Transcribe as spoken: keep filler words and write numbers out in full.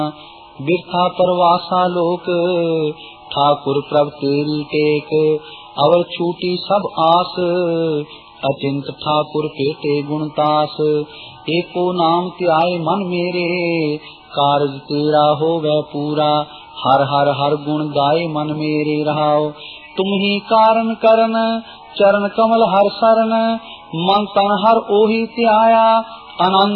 बिरथा परवासा लोक ठाकुर प्रभ तेरी टेक। अवर छूटी सब आस अचिंत ठाकुर पेटे गुणतास। एको नाम त्याय मन मेरे कारज तेरा होवे पूरा। हर हर हर गुण गाए मन मेरे रहाओ। तुम ही कारण करन चरण कमल हर सरन। मन तन हर ओही त्याया। अनंत